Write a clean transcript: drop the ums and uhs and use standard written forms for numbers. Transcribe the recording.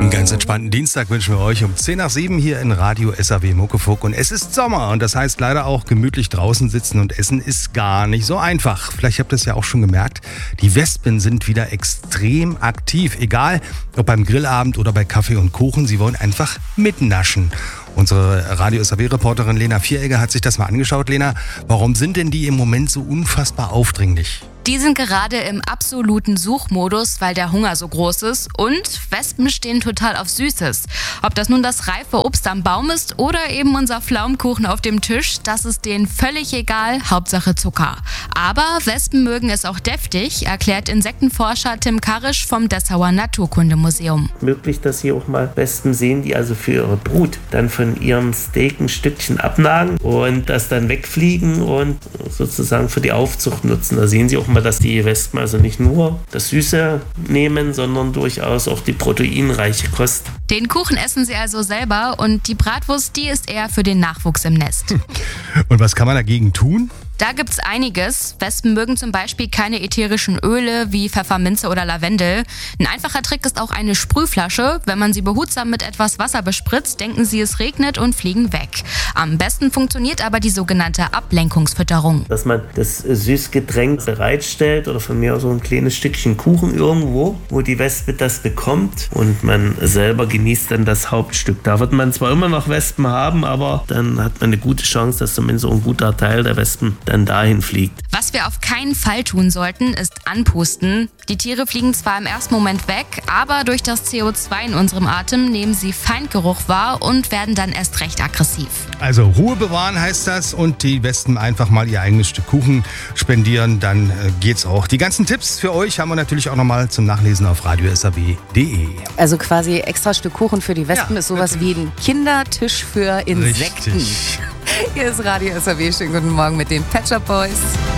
Einen ganz entspannten Dienstag wünschen wir euch um 10 nach 7 hier in Radio SAW Muckefuck. Und es ist Sommer und das heißt leider auch gemütlich draußen sitzen und essen ist gar nicht so einfach. Vielleicht habt ihr es ja auch schon gemerkt, die Wespen sind wieder extrem aktiv. Egal, ob beim Grillabend oder bei Kaffee und Kuchen, sie wollen einfach mitnaschen. Unsere Radio SAW-Reporterin Lena Vieregger hat sich das mal angeschaut. Lena, warum sind denn die im Moment so unfassbar aufdringlich? Die sind gerade im absoluten Suchmodus, weil der Hunger so groß ist. Und Wespen stehen total auf Süßes. Ob das nun das reife Obst am Baum ist oder eben unser Pflaumenkuchen auf dem Tisch, das ist denen völlig egal, Hauptsache Zucker. Aber Wespen mögen es auch deftig, erklärt Insektenforscher Tim Karisch vom Dessauer Naturkundemuseum. Möglich, dass Sie auch mal Wespen sehen, die also für ihre Brut dann von ihren Steak ein Stückchen abnagen und das dann wegfliegen und sozusagen für die Aufzucht nutzen. Da sehen Sie auch mal, dass die Wespen also nicht nur das Süße nehmen, sondern durchaus auch die proteinreiche Kost. Den Kuchen essen sie also selber und die Bratwurst, die ist eher für den Nachwuchs im Nest. Und was kann man dagegen tun? Da gibt's einiges. Wespen mögen zum Beispiel keine ätherischen Öle wie Pfefferminze oder Lavendel. Ein einfacher Trick ist auch eine Sprühflasche. Wenn man sie behutsam mit etwas Wasser bespritzt, denken sie, es regnet und fliegen weg. Am besten funktioniert aber die sogenannte Ablenkungsfütterung. Dass man das Süßgetränk bereitstellt oder von mir aus so ein kleines Stückchen Kuchen irgendwo, wo die Wespe das bekommt und man selber genießt dann das Hauptstück. Da wird man zwar immer noch Wespen haben, aber dann hat man eine gute Chance, dass zumindest so ein guter Teil der Wespen dann dahin fliegt. Was wir auf keinen Fall tun sollten, ist anpusten. Die Tiere fliegen zwar im ersten Moment weg, aber durch das CO2 in unserem Atem nehmen sie Feindgeruch wahr und werden dann erst recht aggressiv. Also Ruhe bewahren heißt das und die Wespen einfach mal ihr eigenes Stück Kuchen spendieren, dann geht's auch. Die ganzen Tipps für euch haben wir natürlich auch nochmal zum Nachlesen auf radiosaw.de. Also quasi extra Stück Kuchen für die Wespen ist sowas wie ein Kindertisch für Insekten. Richtig. Hier ist Radio SAW. Schönen guten Morgen mit den Pet Shop Boys.